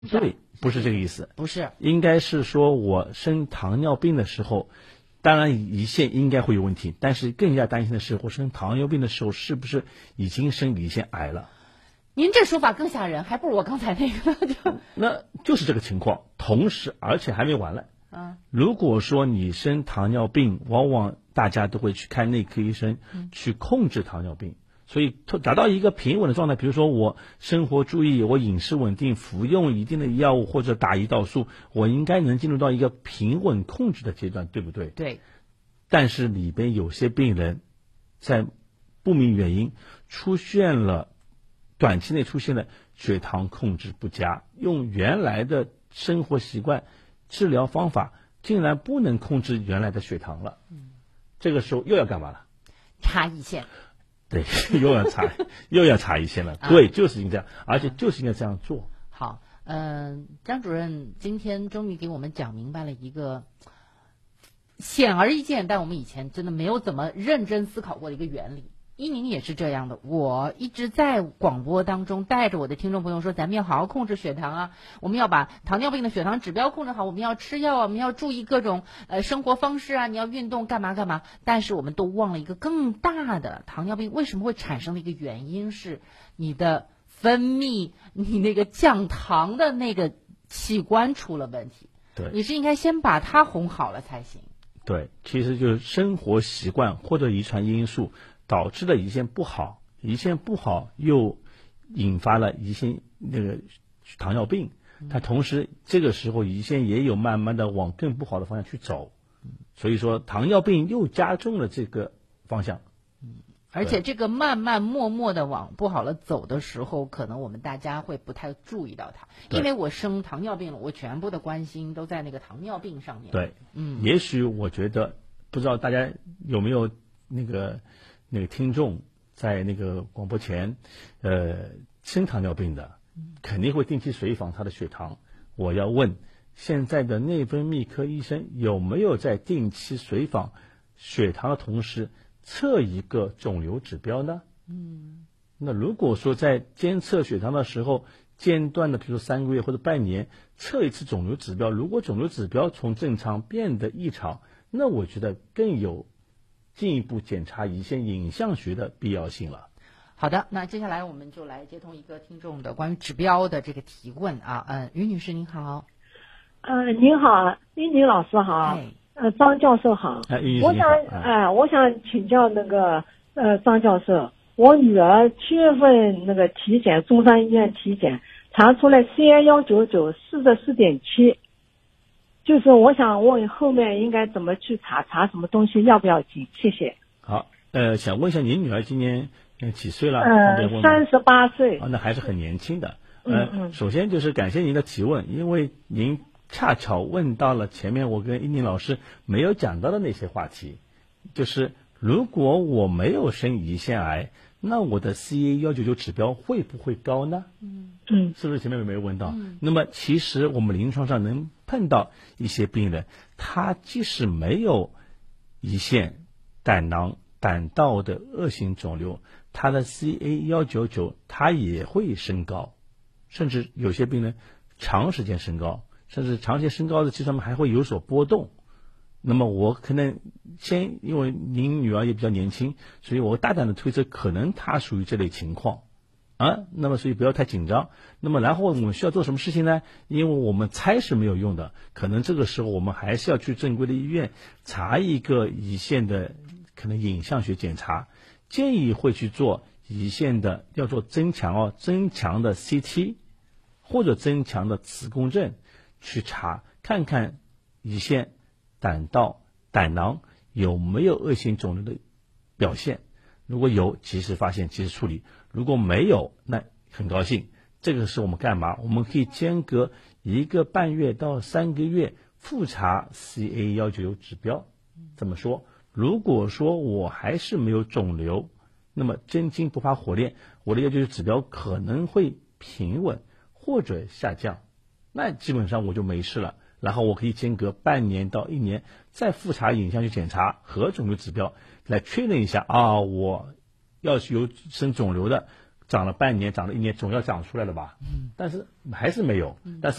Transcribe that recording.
对，不是这个意思， 不是， 应该是说我生糖尿病的时候，当然胰腺应该会有问题，但是更加担心的是，我生糖尿病的时候是不是已经生胰腺癌了？ 您这说法更吓人，还不如我刚才那个那就是这个情况，同时而且还没完了。如果说你生糖尿病，往往大家都会去看内科医生，去控制糖尿病。所以达到一个平稳的状态，比如说我生活注意，我饮食稳定，服用一定的药物或者打胰岛素，我应该能进入到一个平稳控制的阶段，对不对？ 对。 但是里边有些病人在不明原因短期内出现了血糖控制不佳，用原来的生活习惯、治疗方法竟然不能控制原来的血糖了。这个时候又要干嘛了？ 插胰腺。 对，又要插胰腺了。对，就是应该这样，而且就是应该这样做。 好，张主任今天终于给我们讲明白了一个显而易见，但我们以前真的没有怎么认真思考过的一个原理。依宁也是这样的，我一直在广播当中带着我的听众朋友说，咱们要好好控制血糖啊，我们要把糖尿病的血糖指标控制好，我们要吃药啊，我们要注意各种生活方式啊，你要运动干嘛干嘛。但是我们都忘了一个更大的，糖尿病为什么会产生的一个原因是你的分泌，你那个降糖的那个器官出了问题。 对， 你是应该先把它哄好了才行。 对，其实就是生活习惯或者遗传因素导致的胰腺不好，胰腺不好又引发了胰腺糖尿病，它同时这个时候胰腺也有慢慢的往更不好的方向去走，所以说糖尿病又加重了这个方向。 而且这个慢慢默默的往不好了走的时候，可能我们大家会不太注意到它，因为我生糖尿病了，我全部的关心都在那个糖尿病上面。 对，也许我觉得不知道大家有没有那个听众在那个广播前生糖尿病的，肯定会定期随访他的血糖。我要问现在的内分泌科医生有没有在定期随访血糖的同时测一个肿瘤指标呢？那如果说在监测血糖的时候间断的，比如说3个月或者半年测一次肿瘤指标，如果肿瘤指标从正常变得异常，那我觉得更有进一步检查胰腺影像学的必要性了。 好的，那接下来我们就来接通一个听众的关于指标的这个提问啊。于女士您好。 您好，于宁老师好。张教授好。我想请教那个张教授，我女儿7月份那个体检，中山医院体检查出来 CA199 44.7，就是我想问后面应该怎么去查什么东西，要不要紧？谢谢。 好，想问一下您女儿今年几岁了 ？38岁。 那还是很年轻的。首先就是感谢您的提问，因为您恰巧问到了前面我跟依宁老师没有讲到的那些话题，就是如果我没有生胰腺癌，那我的 CA199 指标会不会高呢？是不是前面没有问到？那么其实我们临床上能碰到一些病人，他即使没有胰腺、胆囊、胆道的恶性肿瘤，他的 CA199 他也会升高，甚至有些病人长时间升高，甚至长期升高的基础上面还会有所波动。那么我可能因为您女儿也比较年轻，所以我大胆的推测可能她属于这类情况那么所以不要太紧张。那么然后我们需要做什么事情呢？因为我们猜是没有用的，可能这个时候我们还是要去正规的医院查一个胰腺的可能影像学检查，建议会去做胰腺的要做增强的 CT 或者增强的磁共振，去查看看胰腺、胆道、胆囊有没有恶性肿瘤的表现。如果有，及时发现及时处理；如果没有，那很高兴，这个是我们干嘛？我们可以间隔1个半月到3个月复查 CA199 指标。怎么说？如果说我还是没有肿瘤，那么真金不怕火炼，我的199指标可能会平稳或者下降，那基本上我就没事了。然后我可以间隔半年到1年再复查影像学检查和肿瘤指标，来确认一下我要是有生肿瘤的， 长了半年，长了1年，总要长出来了吧？但是还是没有。但是